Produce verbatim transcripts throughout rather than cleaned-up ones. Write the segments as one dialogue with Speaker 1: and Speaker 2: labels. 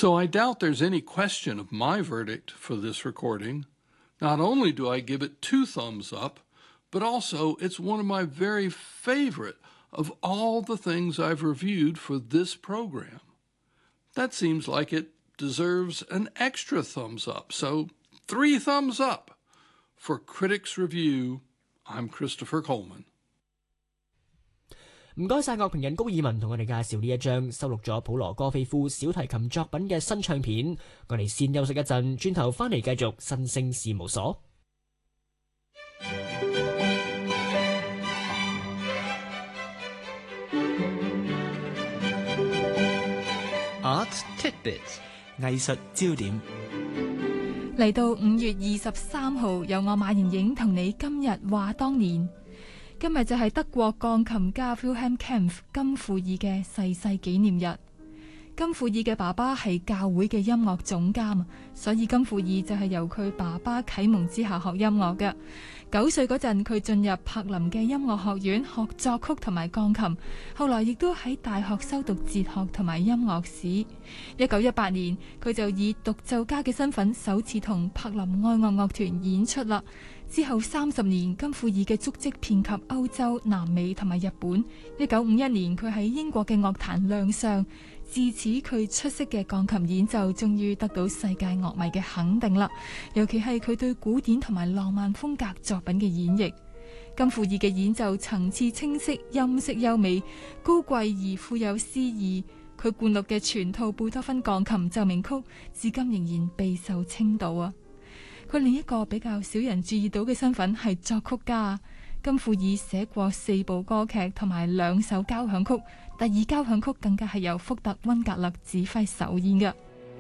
Speaker 1: So I doubt there's any question of my verdict for this recording. Not only do I give it two thumbs up, but also it's one of my very favorite of all the things I've reviewed for this program. That seems like it deserves an extra thumbs up, so three thumbs up. For Critics Review, I'm Christopher Coleman.
Speaker 2: 唔該晒樂評人高爾文同我哋介紹呢一張收錄咗普羅戈菲夫小提琴作品嘅新唱片。我哋先休息一陣，轉頭翻嚟繼續新聲事務所。
Speaker 3: Art Tidbits 藝術焦點
Speaker 4: 嚟到五月二十三號，由我馬妍影同你今日話當年。今日就係德國鋼琴家 Wilhelm Kempff 金富爾嘅逝世紀念日。金富爾嘅爸爸係教會嘅音樂總監，所以金富爾就係由佢爸爸啟蒙之下學音樂嘅。九歲嗰陣，佢進入柏林嘅音樂學院學作曲同埋鋼琴，後來亦都喺大學修讀哲學同埋音樂史。一九一八年，佢就以獨奏家嘅身份首次同柏林愛樂樂團演出啦。之後三十年，金富爾嘅足跡遍及歐洲、南美同埋日本。一九五一年，佢喺英國嘅樂壇亮相，自此佢出色嘅鋼琴演奏終於得到世界樂迷嘅肯定啦。尤其係佢對古典同埋浪漫風格作品嘅演繹。金富爾嘅演奏層次清晰，音色優美，高貴而富有詩意。佢灌錄嘅全套貝多芬鋼琴奏鳴曲，至今仍然備受稱道啊！佢另一個比較少人注意到嘅身份係作曲家。金富爾寫過四部歌劇同埋兩首交響曲，第二交響曲更加係由福特溫格勒指揮首演嘅。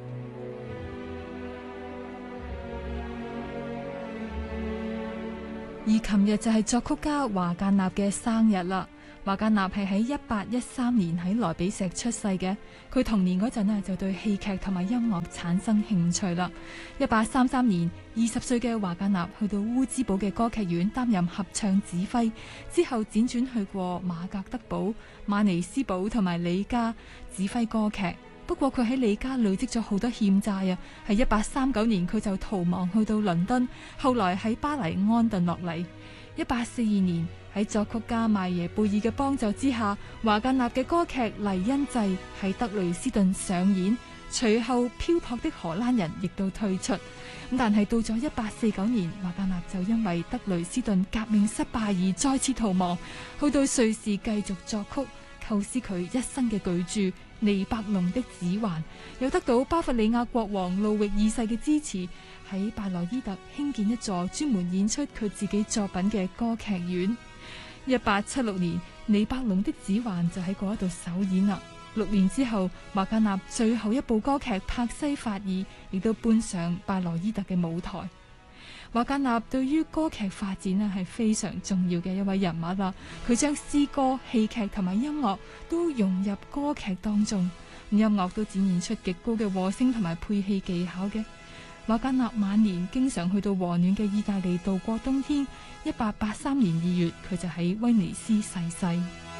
Speaker 4: 而琴日就係作曲家華格納嘅生日啦。華格納係喺一八一三年喺萊比錫出世嘅，佢童年嗰陣呢就對戲劇同埋音樂產生興趣啦。一八三三年，二十歲嘅華格納去到烏茲堡嘅歌劇院擔任合唱指揮，之後輾轉去過馬格德堡、馬尼斯堡同埋里加指揮歌劇。不過佢喺里加累積咗好多欠債啊，喺一八三九年佢就逃亡去到倫敦，後來喺巴黎安頓落嚟。一八四二年，喺作曲家邁耶貝爾嘅幫助之下，華格納嘅歌劇《黎恩濟》喺德累斯頓上演，隨後漂泊的荷蘭人亦都退出。咁但係到咗一八四九年，華格納就因為德累斯頓革命失敗而再次逃亡，去到瑞士繼續作曲，構思佢一生嘅巨著《尼伯龍的指環》，又得到巴伐利亞國王路易二世嘅支持，喺拜羅伊特興建一座專門演出佢自己作品嘅歌劇院。一八七六年，尼伯龍的指環就喺嗰度首演啦。六年之後，華格納最後一部歌劇《柏西法爾》亦都搬上拜羅伊特嘅舞台。華格納對於歌劇發展咧係非常重要嘅一位人物啦。佢將詩歌、戲劇同埋音樂都融入歌劇當中，音樂都展現出極高嘅和聲同埋配器技巧嘅。華格納晚年經常去到和暖嘅意大利度過冬天。一八八三年二月，佢就喺威尼斯逝世。